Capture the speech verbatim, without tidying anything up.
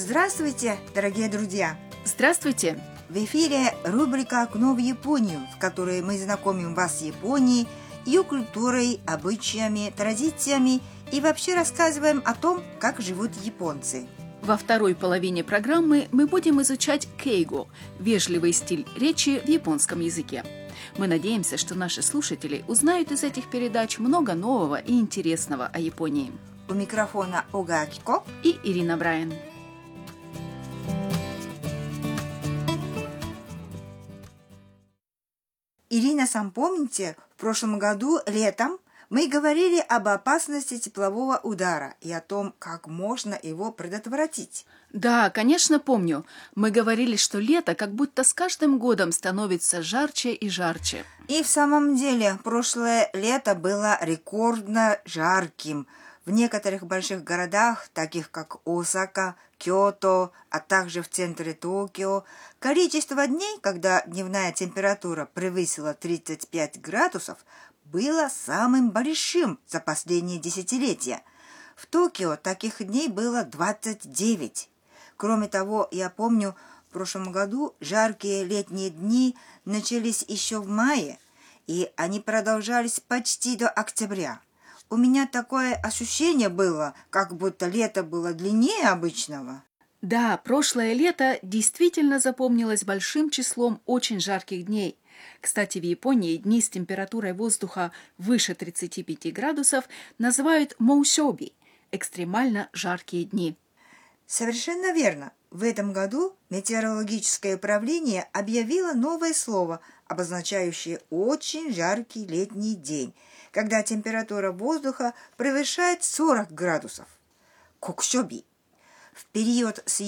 Здравствуйте, дорогие друзья! Здравствуйте! В эфире рубрика «Окно в Японию», в которой мы знакомим вас с Японией, ее культурой, обычаями, традициями и вообще рассказываем о том, как живут японцы. Во второй половине программы мы будем изучать кейго – вежливый стиль речи в японском языке. Мы надеемся, что наши слушатели узнают из этих передач много нового и интересного о Японии. У микрофона Ога Акико и Ирина Брайан. Ирина-сан, помните, в прошлом году летом мы говорили об опасности теплового удара и о том, как можно его предотвратить. Да, конечно, помню. Мы говорили, что лето как будто с каждым годом становится жарче и жарче. И в самом деле, прошлое лето было рекордно жарким. В некоторых больших городах, таких как Осака, Киото, а также в центре Токио, количество дней, когда дневная температура превысила тридцать пять градусов, было самым большим за последние десятилетия. В Токио таких дней было двадцать девять. Кроме того, я помню, в прошлом году жаркие летние дни начались еще в мае, и они продолжались почти до октября. У меня такое ощущение было, как будто лето было длиннее обычного. Да, прошлое лето действительно запомнилось большим числом очень жарких дней. Кстати, в Японии дни с температурой воздуха выше тридцати пяти градусов называют моусёби – экстремально жаркие дни. Совершенно верно. В этом году метеорологическое управление объявило новое слово, обозначающее очень жаркий летний день, когда температура воздуха превышает сорок градусов. Коксёби. В период с